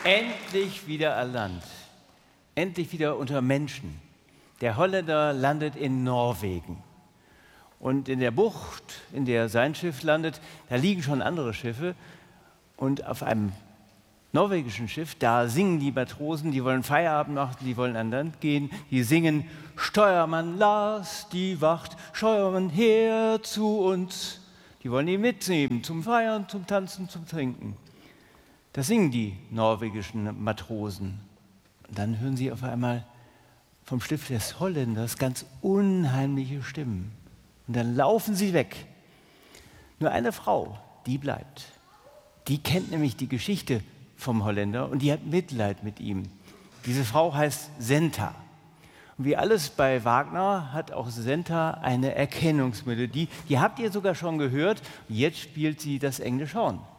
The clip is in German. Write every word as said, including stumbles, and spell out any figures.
Endlich wieder an Land. Endlich wieder unter Menschen. Der Holländer landet in Norwegen. Und in der Bucht, in der sein Schiff landet, da liegen schon andere Schiffe. Und auf einem norwegischen Schiff, da singen die Matrosen, die wollen Feierabend machen, die wollen an Land gehen. Die singen: Steuermann, lass die Wacht, Steuermann, her zu uns. Die wollen ihn mitnehmen zum Feiern, zum Tanzen, zum Trinken. Das singen die norwegischen Matrosen. Und dann hören sie auf einmal vom Schiff des Holländers ganz unheimliche Stimmen. Und dann laufen sie weg. Nur eine Frau, die bleibt. Die kennt nämlich die Geschichte vom Holländer und die hat Mitleid mit ihm. Diese Frau heißt Senta. Und wie alles bei Wagner hat auch Senta eine Erkennungsmelodie. Die habt ihr sogar schon gehört. Jetzt spielt sie das englische Horn.